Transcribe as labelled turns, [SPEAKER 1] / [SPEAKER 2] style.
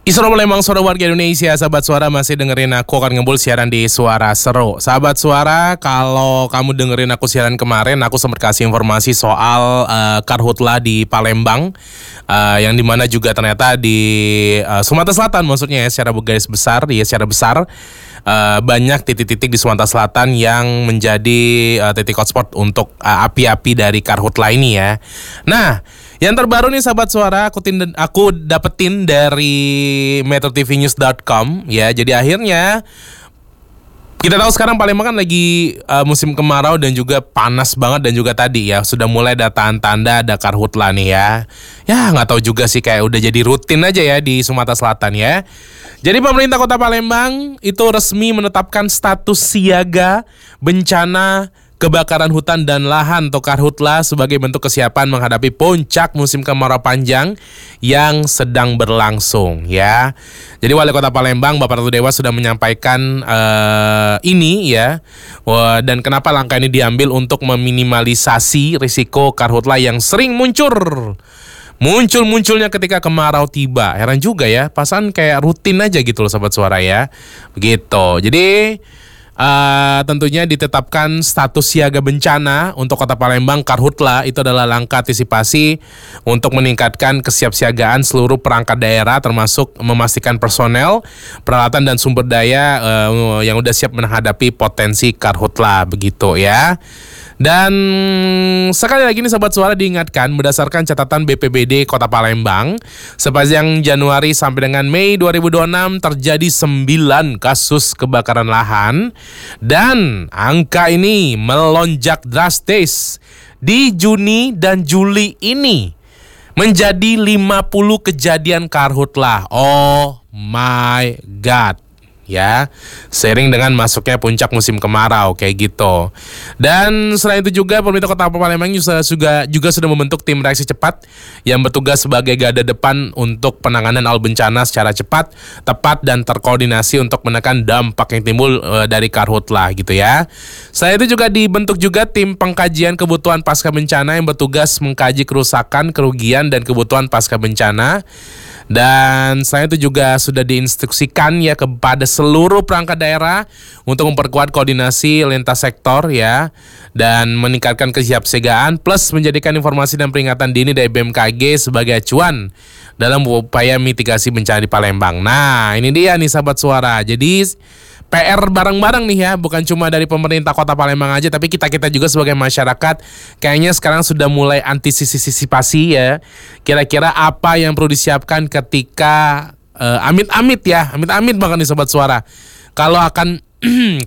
[SPEAKER 1] Isro Palembang, suara warga Indonesia. Sahabat Suara masih dengerin aku akan ngebul siaran di Suara Seru. Sahabat Suara, kalau kamu dengerin aku siaran kemarin, aku sempat kasih informasi soal karhutla di Palembang, yang dimana juga ternyata di Sumatera Selatan, maksudnya ya, secara garis besar, secara besar banyak titik-titik di Sumatera Selatan yang menjadi titik hotspot untuk api-api dari karhutla ini ya. Nah, yang terbaru nih sahabat Suara, aku dapetin dari metrotvnews.com ya. Jadi akhirnya kita tahu sekarang Palembang kan lagi musim kemarau dan juga panas banget, dan juga tadi ya sudah mulai ada tanda ada karhutla nih ya. Ya nggak tahu juga sih, kayak udah jadi rutin aja ya di Sumatera Selatan ya. Jadi pemerintah Kota Palembang itu resmi menetapkan status siaga bencana kebakaran hutan dan lahan atau karhutla sebagai bentuk kesiapan menghadapi puncak musim kemarau panjang yang sedang berlangsung ya. Jadi Wali Kota Palembang Bapak Ratu Dewa sudah menyampaikan ini ya. Dan kenapa langkah ini diambil untuk meminimalisasi risiko karhutla yang sering munculnya ketika kemarau tiba. Heran juga ya, pasan kayak rutin aja gitu loh Sobat Suara ya. Begitu. Jadi tentunya ditetapkan status siaga bencana untuk Kota Palembang karhutla itu adalah langkah antisipasi untuk meningkatkan kesiapsiagaan seluruh perangkat daerah, termasuk memastikan personel, peralatan dan sumber daya yang udah siap menghadapi potensi karhutla begitu ya. Dan sekali lagi nih Sobat Suara diingatkan, berdasarkan catatan BPBD Kota Palembang, sepanjang Januari sampai dengan Mei 2026 terjadi 9 kasus kebakaran lahan, dan angka ini melonjak drastis di Juni dan Juli ini menjadi 50 kejadian karhutla. Oh my God. Ya, seiring dengan masuknya puncak musim kemarau kayak gitu. Dan selain itu juga pemerintah Kota Palembang juga sudah membentuk tim reaksi cepat yang bertugas sebagai garda depan untuk penanganan awal bencana secara cepat, tepat dan terkoordinasi untuk menekan dampak yang timbul dari karhutla gitu ya. Selain itu juga dibentuk juga tim pengkajian kebutuhan pasca bencana yang bertugas mengkaji kerusakan, kerugian dan kebutuhan pasca bencana. Dan selain itu juga sudah diinstruksikan ya kepada seluruh perangkat daerah untuk memperkuat koordinasi lintas sektor ya, dan meningkatkan kesiapsiagaan plus menjadikan informasi dan peringatan dini dari BMKG sebagai acuan dalam upaya mitigasi bencana di Palembang. Nah, ini dia nih sahabat Suara. Jadi PR bareng-bareng nih ya, bukan cuma dari pemerintah Kota Palembang aja, tapi kita juga sebagai masyarakat kayaknya sekarang sudah mulai antisipasi ya. Kira-kira apa yang perlu disiapkan ketika amit-amit banget nih Sobat Suara, kalau akan